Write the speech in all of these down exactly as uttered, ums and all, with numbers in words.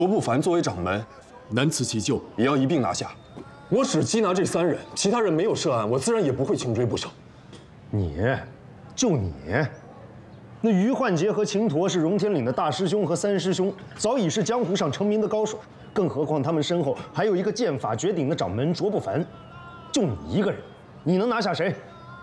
卓不凡作为掌门，难辞其咎，也要一并拿下。我只缉拿这三人，其他人没有涉案，我自然也不会轻追不舍。 你，就你，那于焕杰和秦佗是荣天岭的大师兄和三师兄，早已是江湖上成名的高手。更何况他们身后还有一个剑法绝顶的掌门卓不凡，就你一个人，你能拿下谁？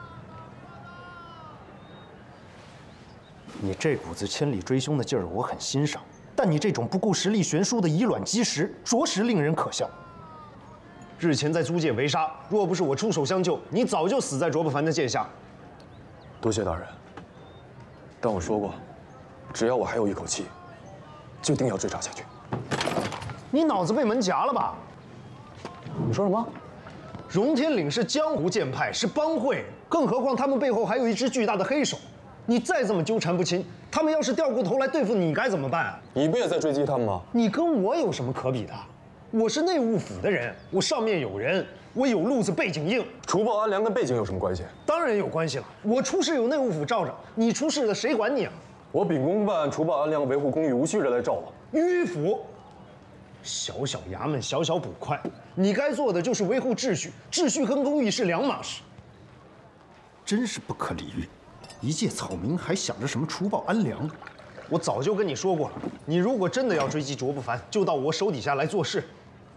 你这股子千里追凶的劲儿我很欣赏，但你这种不顾实力悬殊的以卵击石，着实令人可笑。日前在租界围杀，若不是我出手相救，你早就死在卓不凡的剑下。 多谢大人，但我说过，只要我还有一口气，就定要追查下去。 你脑子被门夹了吧？ 你说什么？ 荣天岭是江湖剑派，是帮会，更何况他们背后还有一只巨大的黑手。你再这么纠缠不清，他们要是掉过头来对付你，该怎么办啊？ 你不也在追击他们吗？ 你跟我有什么可比的？我是内务府的人，我上面有人，我有路子，背景硬。 除暴安良跟背景有什么关系？ 当然有关系了。我出事有内务府罩着，你出事了谁管你啊？ 我秉公办，除暴安良，维护公义，无需人来罩我。 迂腐。小小衙门，小小捕快，你该做的就是维护秩序，秩序跟公义是两码事。真是不可理喻，一介草民还想着什么除暴安良？我早就跟你说过了，你如果真的要追击卓不凡，就到我手底下来做事。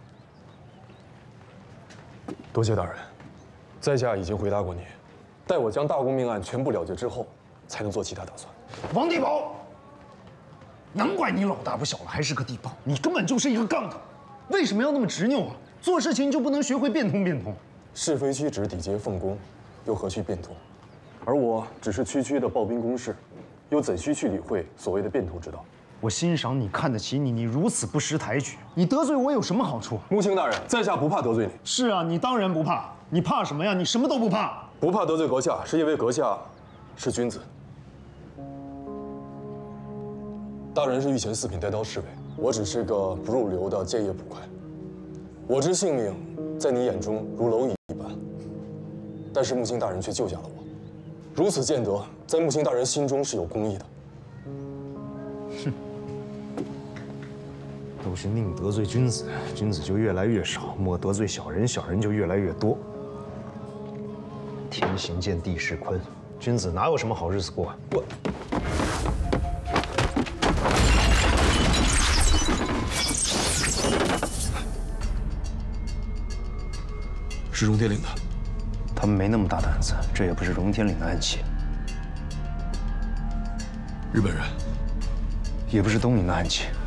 多谢大人，在下已经回答过你，待我将大公命案全部了结之后，才能做其他打算。 王地保。难怪你老大不小了，还是个地保，你根本就是一个杠头。为什么要那么执拗啊？做事情就不能学会变通变通？ 是非曲直，礼节奉公，又何须变通？而我只是区区的暴兵公事，又怎需去理会所谓的变通之道？ 我欣赏你，看得起你，你如此不识抬举，你得罪我有什么好处？ 穆青大人，在下不怕得罪你。 是啊，你当然不怕，你怕什么呀？你什么都不怕。 不怕得罪阁下，是因为阁下是君子。大人是御前四品带刀侍卫，我只是个不入流的建业捕快。我之性命在你眼中如蝼蚁一般，但是穆青大人却救下了我，如此见得，在穆青大人心中是有公义的。 哼，都是宁得罪君子，君子就越来越少；莫得罪小人，小人就越来越多。天行健，地势坤，君子哪有什么好日子过啊？我。 是荣天岭的， 他们没那么大胆子，这也不是荣天岭的暗器。 日本人， 也不是东瀛的暗器。